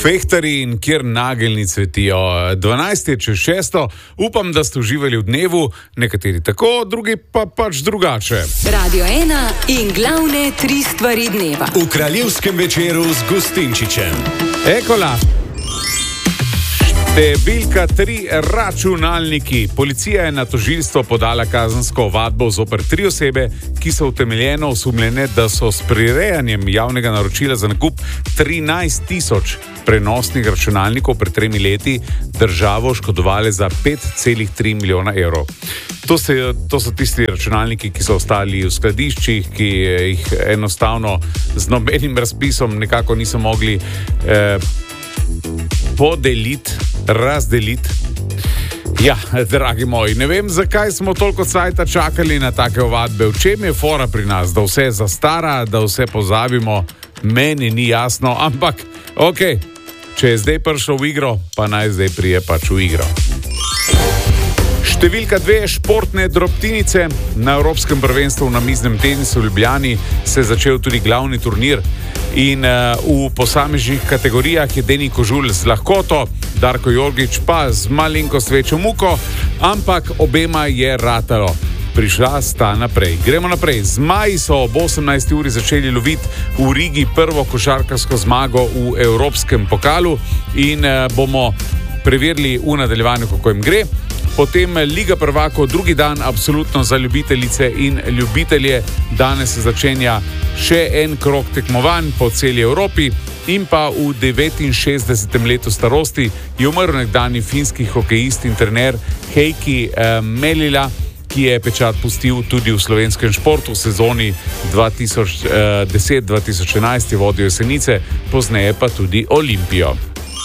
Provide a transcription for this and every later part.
Fehtari in kjer nageljni cvetijo. 12 je čez 6. Upam, da ste uživali v dnevu, nekateri tako, drugi pa pač drugače. Radio 1 in glavne 3 stvari dneva. V kraljevskem večeru z Gustinčičem. Ekola. Številka 3, računalniki. Policija je na tožilstvo podala kazensko ovadbo zoper 3 osebe, ki so utemeljeno osumljene, da so s prirejanjem javnega naročila za nakup 13.000 prenosnih računalnikov pred 3 leti državo škodovali za 5,3 milijona evrov. To so tisti računalniki, ki so ostali v skladiščih, ki jih enostavno z nobenim razpisom nekako niso mogli razdeliti. Ja, dragi moji, ne vem, zakaj smo toliko cajta čakali na take ovadbe. V čem je fora pri nas, da vse zastara, da vse pozabimo, meni ni jasno, ampak okej, če je zdaj prišlo v igro, pa naj zdaj prije pač v igro. Številka 2, športne drobtinice. Na Evropskem prvenstvu na miznem tenisu v Ljubljani se je začel tudi glavni turnir in v posameznih kategorijah je Deni Kožul z lahkoto, Darko Jorgič pa z malenkost večjo muko, ampak obema je ratalo. Prišla sta naprej. Gremo naprej. Zmaji so ob 18. uri začeli loviti v Rigi prvo košarkarsko zmago v Evropskem pokalu in bomo preverili v nadaljevanju, kako jim gre. Potem Liga prvakov, drugi dan absolutno za ljubiteljice in ljubitelje. Danes se začenja še en krog tekmovanj po celi Evropi in pa v 69. letu starosti je umrl nekdanji finski hokejist in trener Heikki Melila, ki je pečat pustil tudi v slovenskem športu v sezoni 2010-2011 je vodil Jesenice, pozneje pa tudi Olimpijo.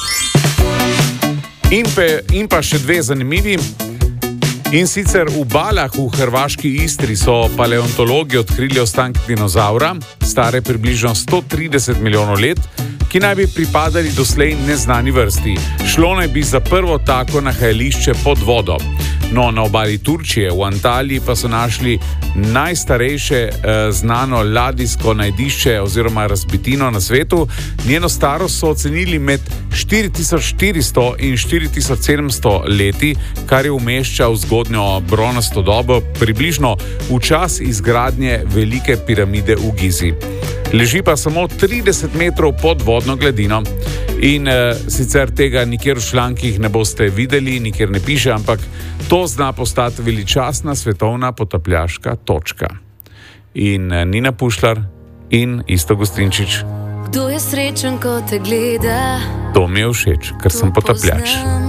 In pa še 2 zanimivi. In sicer v Balah v hrvaški Istri so paleontologi odkrili ostanke dinozaura, stare približno 130 milijonov let, ki naj bi pripadali doslej neznani vrsti. Šlo naj bi za prvo tako nahajališče pod vodo. No, na obali Turčije, v Antaliji, pa so našli najstarejše znano ladijsko najdišče oziroma razbitino na svetu. Njeno starost so ocenili med 4400 in 4700 leti, kar je umešča v zgodnjo bronasto dobo, približno v čas izgradnje velike piramide v Gizi. Leži pa samo 30 metrov pod vodno gladino. In sicer tega nikjer v člankih ne boste videli, nikjer ne piše, ampak to zna postati veličastna svetovna potapljaška točka. In Nina Pušlar in Isto Gustinčič. Kdo je srečen, ko te gleda? To mi je všeč, ker sem potapljač.